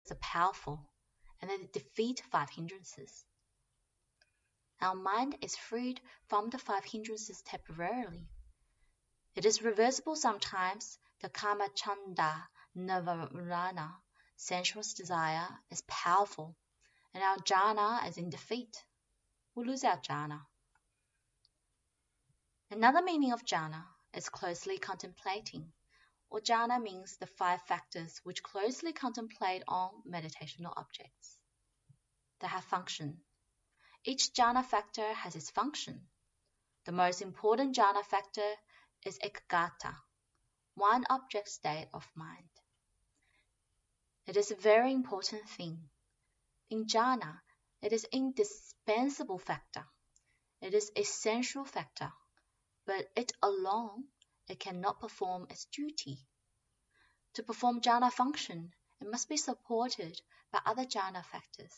are powerful and they defeat 5 hindrances. Our mind is freed from the 5 hindrances temporarily. It is reversible sometimes. The Kamachanda Navarana, sensuous desire, is powerful, and our jhana is in defeat. We lose our jhana. Another meaning of jhana is closely contemplating, or jhana means the 5 factors which closely contemplate on meditational objects. They have function. Each jhana factor has its function. The most important jhana factor is ekaggata, one object state of mind. It is a very important thing. In jhana, it is indispensable factor. It is essential factor, but it alone, it cannot perform its duty. To perform jhana function, it must be supported by other jhana factors.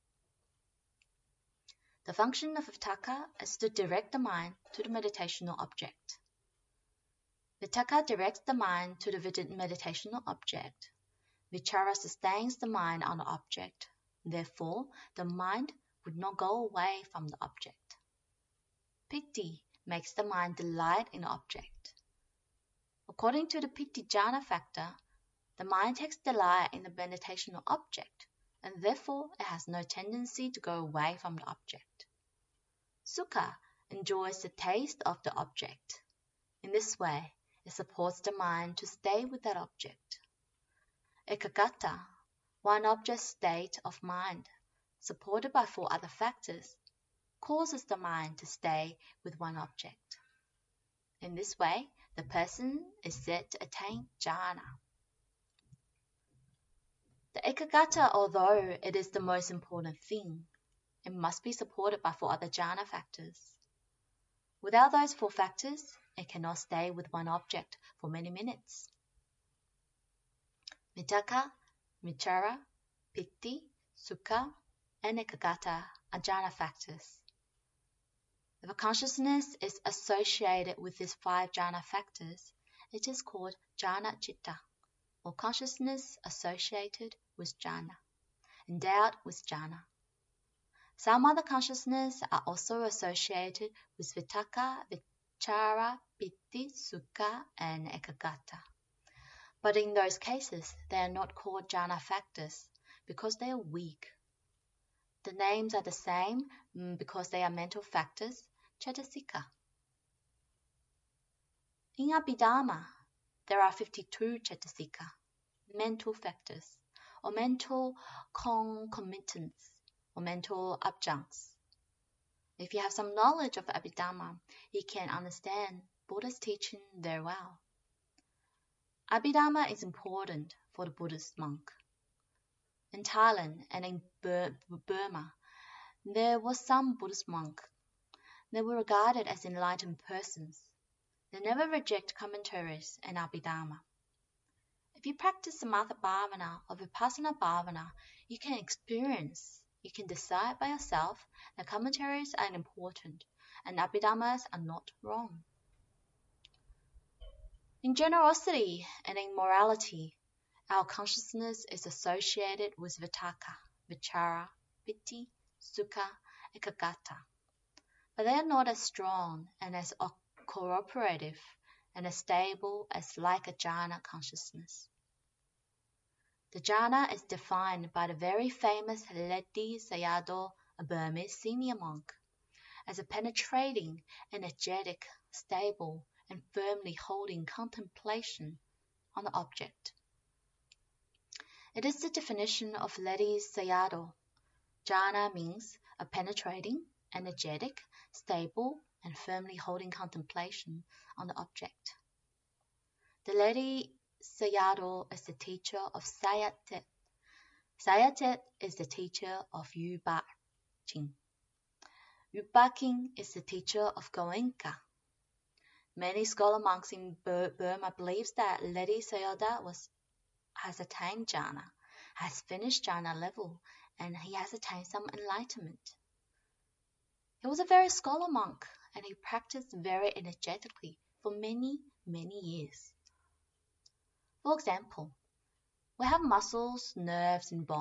The function of vitakka is to direct the mind to the meditational object. Vitakka directs the mind to the meditational object. Vichara sustains the mind on the object. Therefore, the mind would not go away from the object. Piti makes the mind delight in the object. According to the piti jhana factor, the mind takes delight in the meditational object, and therefore it has no tendency to go away from the object. Sukha enjoys the taste of the object. In this way, it supports the mind to stay with that object. Ekaggata, one object state of mind, supported by 4 other factors, causes the mind to stay with one object. In this way, the person is said to attain jhana. The ekaggata, although it is the most important thing, it must be supported by 4 other jhana factors. Without those 4 factors, it cannot stay with one object for many minutes. Vitakka, vichara, piti, sukha, and ekaggata are jhana factors. If a consciousness is associated with these 5 jhana factors, it is called jhana citta, or consciousness associated with jhana, endowed with jhana. Some other consciousness are also associated with vitakka, vichara, piti, sukha, and ekaggata. But in those cases, they are not called jhana factors because they are weak. The names are the same because they are mental factors, cetasika. In Abhidhamma, there are 52 cetasika, mental factors, or mental concomitants, or mental adjuncts. If you have some knowledge of Abhidhamma, you can understand Buddha's teaching very well. Abhidhamma is important for the Buddhist monk. In Thailand and in Burma, there was some Buddhist monk. They were regarded as enlightened persons. They never reject commentaries and Abhidhamma. If you practice Samatha Bhavana or Vipassana Bhavana, you can decide by yourself that commentaries are important and Abhidhammas are not wrong. In generosity and in morality, our consciousness is associated with vitakka, vichara, piti, sukha, ekaggata. But they are not as strong and as cooperative and as stable as like a jhana consciousness. The jhana is defined by the very famous Ledi Sayadaw, a Burmese senior monk, as a penetrating, energetic, stable, and firmly holding contemplation on the object. It is the definition of Ledi Sayadaw. Jhana means a penetrating, energetic, stable, and firmly holding contemplation on the object. The Ledi Sayadaw is the teacher of Sayatet. Sayatet is the teacher of U Ba Khin. U Ba Khin is the teacher of Goenka. Many scholar monks in Burma believe that Ledi Sayadaw has attained jhana, has finished jhana level, and he has attained some enlightenment. He was a very scholar monk, and he practiced very energetically for many, many years. For example, we have muscles, nerves, and bones.